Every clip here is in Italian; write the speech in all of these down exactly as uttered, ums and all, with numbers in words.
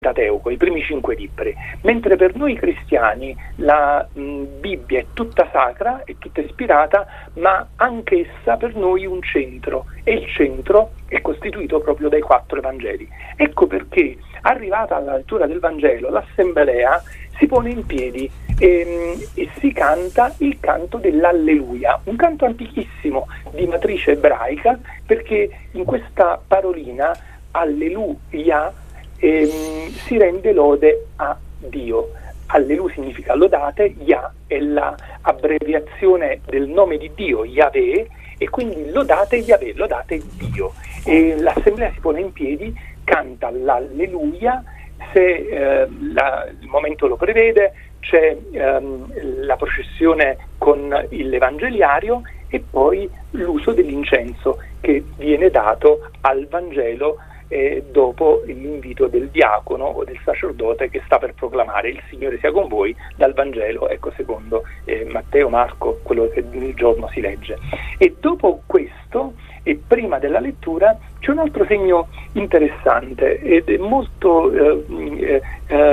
Pentateuco, i primi cinque libri, mentre per noi cristiani la mh, Bibbia è tutta sacra, è tutta ispirata, ma anch'essa per noi un centro, e il centro è costituito proprio dai quattro Evangeli. Ecco perché, arrivata alla lettura del Vangelo, l'assemblea si pone in piedi e, e si canta il canto dell'Alleluia, un canto antichissimo di matrice ebraica, perché in questa parolina Alleluia ehm, si rende lode a Dio. Alleluia significa lodate, Yah è la abbreviazione del nome di Dio, Yahweh, e quindi lodate Yahweh, lodate Dio. E l'assemblea si pone in piedi, canta l'Alleluia, se eh, la, il momento lo prevede, c'è ehm, la processione con il Evangeliario e poi l'uso dell'incenso che viene dato al Vangelo eh, dopo l'invito del diacono o del sacerdote che sta per proclamare il Signore sia con voi dal Vangelo, ecco, secondo eh, Matteo, Marco, quello che il giorno si legge. E dopo questo e prima della lettura c'è un altro segno interessante ed è molto eh,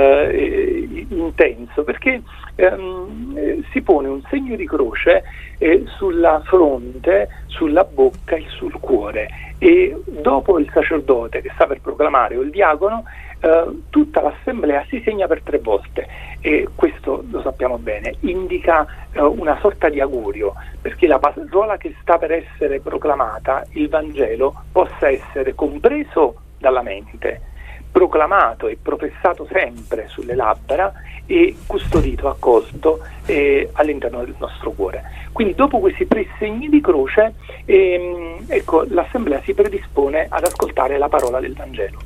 eh, intenso, perché ehm, si pone un segno di croce eh, sulla fronte, sulla bocca e sul cuore, e dopo il sacerdote che sta per proclamare o il diacono eh, tutta l'assemblea si segna per tre volte, e questo lo sappiamo bene, indica eh, una sorta di augurio, perché la parola che sta per essere proclamata, il Vangelo, possa essere compreso dalla mente, proclamato e professato sempre sulle labbra e custodito, accolto eh, all'interno del nostro cuore. Quindi dopo questi tre segni di croce ehm, ecco, l'assemblea si predispone ad ascoltare la parola del Vangelo,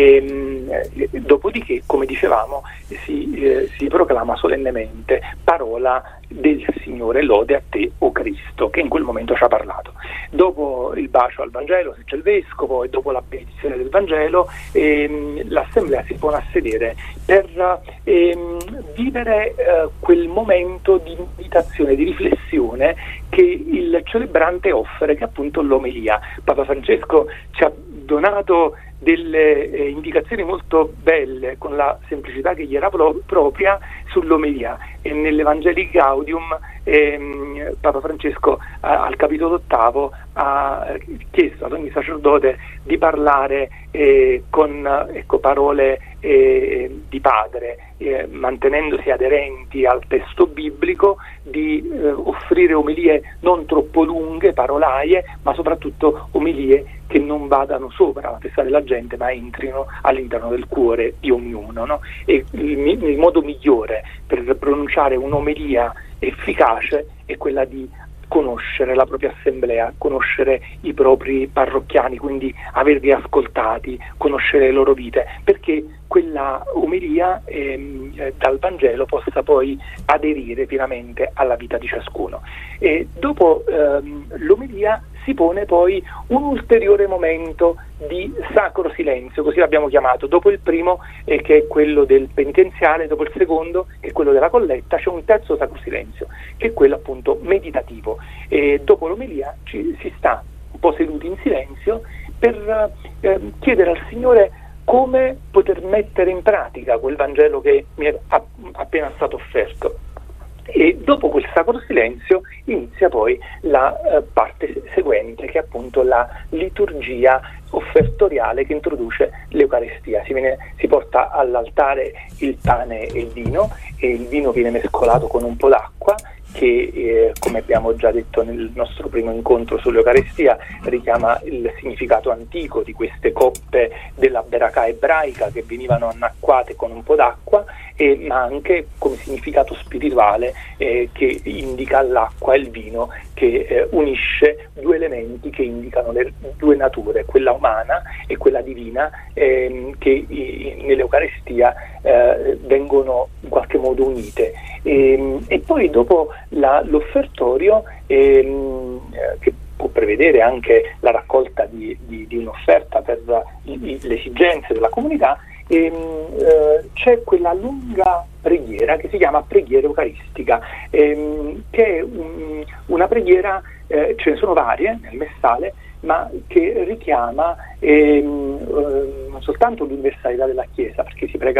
e, eh, dopodiché, come dicevamo, si, eh, si proclama solennemente parola del Signore, lode a te, o Cristo, che in quel momento ci ha parlato. Dopo il bacio al Vangelo c'è il Vescovo, e dopo la benedizione del Vangelo ehm, l'assemblea si pone a sedere per ehm, vivere eh, quel momento di meditazione, di riflessione che il celebrante offre, che è appunto l'omelia. Papa Francesco ci ha donato delle eh, indicazioni molto belle, con la semplicità che gli era pro- propria, sull'omelia, e nell'Evangelii Gaudium ehm, Papa Francesco a, al capitolo ottavo ha chiesto ad ogni sacerdote di parlare eh, con ecco, parole eh, di padre, eh, mantenendosi aderenti al testo biblico, di eh, offrire omelie non troppo lunghe, parolaie, ma soprattutto omelie che non vadano sopra la testa della gente, ma entrino all'interno del cuore di ognuno, no? E il, il modo migliore per pronunciare un'omelia efficace è quella di conoscere la propria assemblea, conoscere i propri parrocchiani, quindi averli ascoltati, conoscere le loro vite, perché quella omelia ehm, eh, dal Vangelo possa poi aderire pienamente alla vita di ciascuno. E dopo ehm, l'omelia si pone poi un ulteriore momento di sacro silenzio, così l'abbiamo chiamato. Dopo il primo, eh, che è quello del penitenziale, dopo il secondo, che è quello della colletta, c'è un terzo sacro silenzio, che è quello appunto meditativo. E dopo l'omelia ci, si sta un po' seduti in silenzio per eh, chiedere al Signore come poter mettere in pratica quel Vangelo che mi è appena stato offerto. E dopo quel sacro silenzio inizia poi la eh, parte seguente, che è appunto la liturgia offertoriale che introduce l'Eucaristia. Si, viene, si porta all'altare il pane e il vino, e il vino viene mescolato con un po' d'acqua, che eh, come abbiamo già detto nel nostro primo incontro sull'Eucaristia richiama il significato antico di queste coppe della Beracà ebraica che venivano annacquate con un po' d'acqua, e, ma anche come significato spirituale eh, che indica l'acqua e il vino, che eh, unisce due elementi che indicano le due nature, quella umana e quella divina, ehm, che i, nell'Eucaristia eh, vengono in qualche modo unite. E, e poi dopo la, l'offertorio ehm, eh, che può prevedere anche la raccolta di, di, di un'offerta per le esigenze della comunità, ehm, eh, c'è quella lunga preghiera che si chiama preghiera eucaristica, ehm, che è un, una preghiera, eh, ce ne sono varie nel messale, ma che richiama ehm, eh, non soltanto l'universalità della Chiesa, perché si prega